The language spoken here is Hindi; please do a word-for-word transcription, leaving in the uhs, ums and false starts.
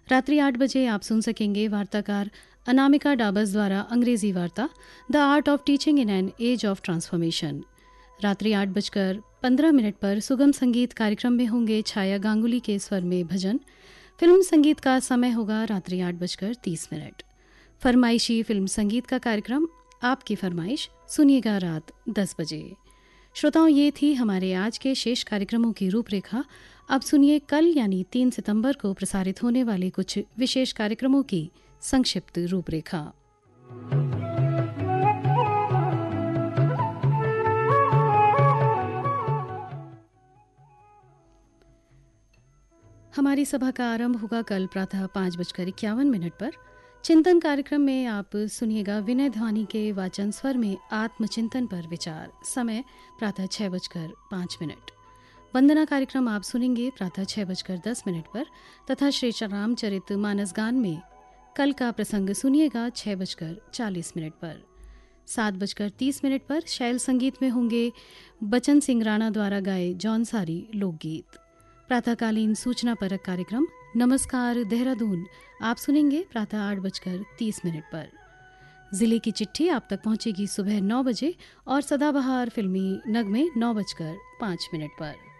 रात्रि आठ बजे आप सुन सकेंगे वार्ताकार अनामिका डाबस द्वारा अंग्रेजी वार्ता the art of teaching in an as of transformation. रात्रि आठ बजकर पंद्रह मिनट पर सुगम संगीत कार्यक्रम में होंगे छाया गांगुली के स्वर में भजन। फिल्म संगीत का समय होगा रात्रि आठ बजकर तीस मिनट। फरमाइशी फिल्म संगीत का कार्यक्रम आपकी फरमाइश सुनिएगा रात दस बजे। श्रोताओं, ये थी हमारे आज के शेष कार्यक्रमों की रूपरेखा। अब सुनिए कल यानी तीन सितंबर को प्रसारित होने वाले कुछ विशेष कार्यक्रमों की संक्षिप्त रूपरेखा। हमारी सभा का आरंभ होगा कल प्रातः पाँच बजकर इक्यावन मिनट पर। चिंतन कार्यक्रम में आप सुनिएगा विनय ध्वानी के वाचन स्वर में आत्मचिंतन पर विचार। समय प्रातः छः बजकर पाँच मिनट। वंदना कार्यक्रम आप सुनेंगे प्रातः छः बजकर दस मिनट पर तथा श्री रामचरित मानस गान में कल का प्रसंग सुनिएगा छः बजकर चालीस मिनट पर। सात बजकर तीस मिनट पर शैल संगीत में होंगे बचन सिंह राणा द्वारा गाए जौनसारी लोकगीत। प्रातःकालीन सूचना परक कार्यक्रम नमस्कार देहरादून आप सुनेंगे प्रातः आठ बजकर तीस मिनट पर। जिले की चिट्ठी आप तक पहुंचेगी सुबह नौ बजे और सदाबहार फिल्मी नगमे नौ बजकर पाँच मिनट पर।